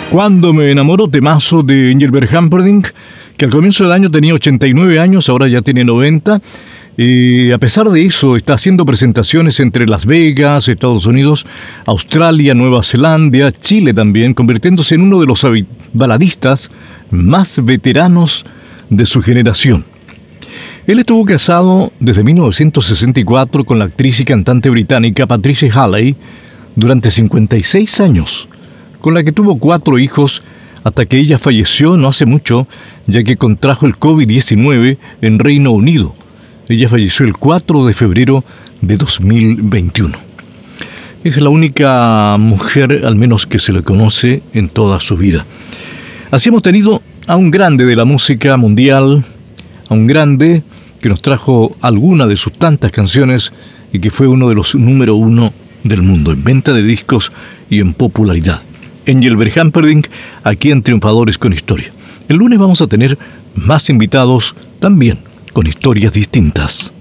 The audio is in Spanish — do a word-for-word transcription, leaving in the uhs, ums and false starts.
Cuando me enamoro, temazo de Engelbert Humperdinck, que al comienzo del año tenía ochenta y nueve años, ahora ya tiene noventa. Y a pesar de eso, está haciendo presentaciones entre Las Vegas, Estados Unidos, Australia, Nueva Zelanda, Chile también, convirtiéndose en uno de los baladistas más veteranos de su generación. Él estuvo casado desde mil novecientos sesenta y cuatro con la actriz y cantante británica Patricia Halley durante cincuenta y seis años, con la que tuvo cuatro hijos hasta que ella falleció no hace mucho, ya que contrajo el COVID diecinueve en Reino Unido. Ella falleció el cuatro de febrero de dos mil veintiuno. Es la única mujer, al menos que se le conoce, en toda su vida. Así hemos tenido a un grande de la música mundial, a un grande que nos trajo alguna de sus tantas canciones y que fue uno de los número uno del mundo en venta de discos y en popularidad. Engelbert Humperdinck, aquí en Triunfadores con Historia. El lunes vamos a tener más invitados también con historias distintas.